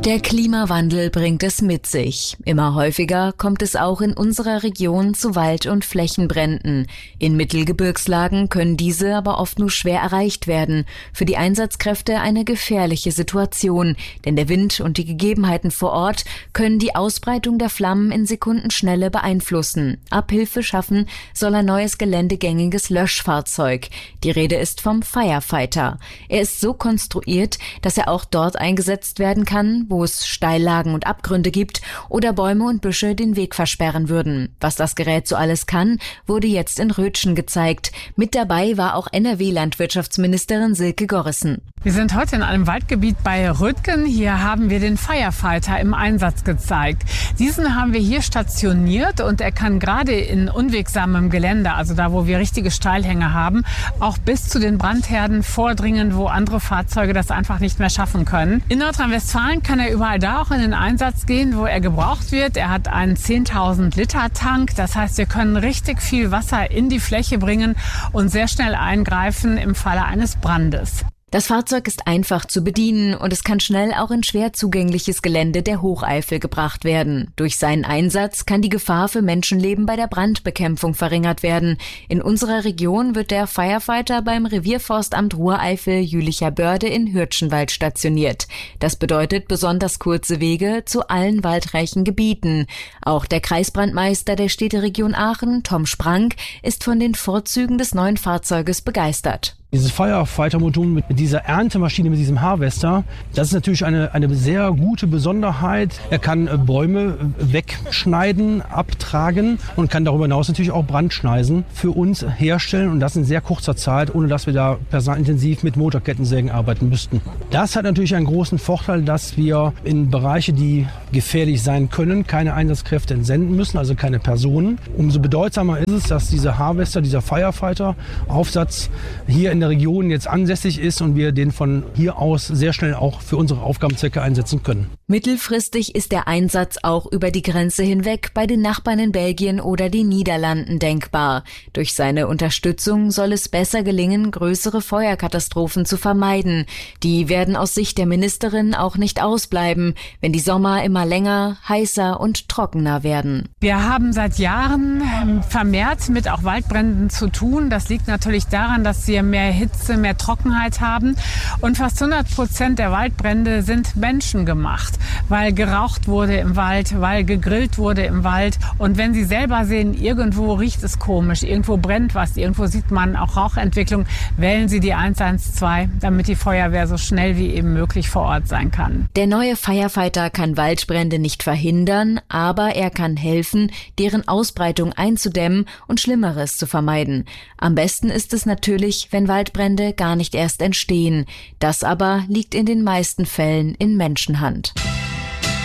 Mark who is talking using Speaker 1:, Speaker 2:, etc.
Speaker 1: Der Klimawandel bringt es mit sich. Immer häufiger kommt es auch in unserer Region zu Wald- und Flächenbränden. In Mittelgebirgslagen können diese aber oft nur schwer erreicht werden. Für die Einsatzkräfte eine gefährliche Situation, denn der Wind und die Gegebenheiten vor Ort können die Ausbreitung der Flammen in Sekundenschnelle beeinflussen. Abhilfe schaffen soll ein neues geländegängiges Löschfahrzeug. Die Rede ist vom Firefighter. Er ist so konstruiert, dass er auch dort eingesetzt werden kann, wo es Steillagen und Abgründe gibt oder Bäume und Büsche den Weg versperren würden. Was das Gerät so alles kann, wurde jetzt in Rötschen gezeigt. Mit dabei war auch NRW-Landwirtschaftsministerin Silke Gorissen.
Speaker 2: Wir sind heute in einem Waldgebiet bei Rötgen. Hier haben wir den Firefighter im Einsatz gezeigt. Diesen haben wir hier stationiert und er kann gerade in unwegsamem Gelände, also da, wo wir richtige Steilhänge haben, auch bis zu den Brandherden vordringen, wo andere Fahrzeuge das einfach nicht mehr schaffen können. In Nordrhein-Westfalen kann er überall da auch in den Einsatz gehen, wo er gebraucht wird. Er hat einen 10.000 Liter Tank. Das heißt, wir können richtig viel Wasser in die Fläche bringen und sehr schnell eingreifen im Falle eines Brandes.
Speaker 1: Das Fahrzeug ist einfach zu bedienen und es kann schnell auch in schwer zugängliches Gelände der Hocheifel gebracht werden. Durch seinen Einsatz kann die Gefahr für Menschenleben bei der Brandbekämpfung verringert werden. In unserer Region wird der Firefighter beim Revierforstamt Ruhr-Eifel-Jülicher Börde in Hürtschenwald stationiert. Das bedeutet besonders kurze Wege zu allen waldreichen Gebieten. Auch der Kreisbrandmeister der Städteregion Aachen, Tom Sprank, ist von den Vorzügen des neuen Fahrzeuges begeistert.
Speaker 3: Dieses Firefighter-Modul mit dieser Erntemaschine, mit diesem Harvester, das ist natürlich eine sehr gute Besonderheit. Er kann Bäume wegschneiden, abtragen und kann darüber hinaus natürlich auch Brandschneisen für uns herstellen und das in sehr kurzer Zeit, ohne dass wir da personalintensiv mit Motorkettensägen arbeiten müssten. Das hat natürlich einen großen Vorteil, dass wir in Bereiche, die gefährlich sein können, keine Einsatzkräfte entsenden müssen, also keine Personen. Umso bedeutsamer ist es, dass dieser Harvester, dieser Firefighter-Aufsatz hier in der Region jetzt ansässig ist und wir den von hier aus sehr schnell auch für unsere Aufgabenzwecke einsetzen können.
Speaker 1: Mittelfristig ist der Einsatz auch über die Grenze hinweg bei den Nachbarn in Belgien oder den Niederlanden denkbar. Durch seine Unterstützung soll es besser gelingen, größere Feuerkatastrophen zu vermeiden. Die werden aus Sicht der Ministerin auch nicht ausbleiben, wenn die Sommer immer länger, heißer und trockener werden.
Speaker 2: Wir haben seit Jahren vermehrt mit auch Waldbränden zu tun. Das liegt natürlich daran, dass wir mehr Hitze, mehr Trockenheit haben. Und fast 100% der Waldbrände sind menschengemacht, weil geraucht wurde im Wald, weil gegrillt wurde im Wald. Und wenn Sie selber sehen, irgendwo riecht es komisch, irgendwo brennt was, irgendwo sieht man auch Rauchentwicklung, wählen Sie die 112, damit die Feuerwehr so schnell wie eben möglich vor Ort sein kann.
Speaker 1: Der neue Firefighter kann Waldbrände nicht verhindern, aber er kann helfen, deren Ausbreitung einzudämmen und Schlimmeres zu vermeiden. Am besten ist es natürlich, wenn Waldbrände gar nicht erst entstehen. Das aber liegt in den meisten Fällen in Menschenhand.